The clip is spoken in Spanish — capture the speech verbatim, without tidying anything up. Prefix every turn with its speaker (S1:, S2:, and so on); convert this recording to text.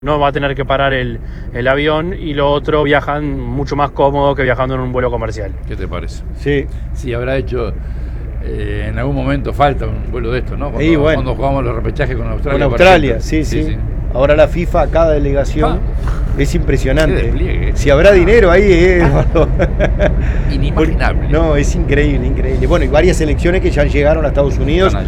S1: No va a tener que parar el, el avión, y lo otro, viajan mucho más cómodo que viajando en un vuelo comercial.
S2: ¿Qué te parece?
S3: Sí.
S2: Sí, habrá hecho eh, en algún momento falta un vuelo de esto, ¿no? Cuando,
S3: Y bueno.
S2: cuando jugamos los repechajes con Australia.
S3: Con Australia, sí, sí, sí. Ahora la FIFA, cada delegación, ah, es impresionante.
S2: Qué despliegue.
S3: Si habrá dinero ahí, es
S2: inimaginable.
S3: No, es increíble, increíble. Bueno, y varias selecciones que ya llegaron a Estados Unidos.